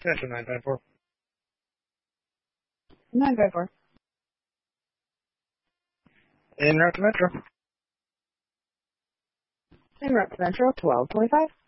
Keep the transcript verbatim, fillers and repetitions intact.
Central nine five four. nine five four. En route to Metro. En route to Metro, twelve twenty-five.